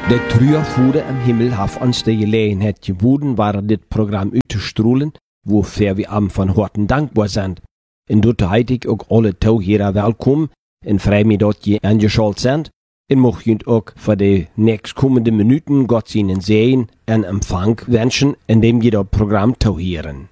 De Trüervoerder am Himmel haf ons de gelegenheid geboden waren dit Programm uit te stroelen, wofür wir am van harten dankbaar zijn. En doet heet ik ook alle toehoorders welkom en vrij me dat je aangeschalt zijn. En mocht je ook voor de nächstkommende Minuten Gott seinen Segen en Empfang wünschen, indem je dat Programm toehoren.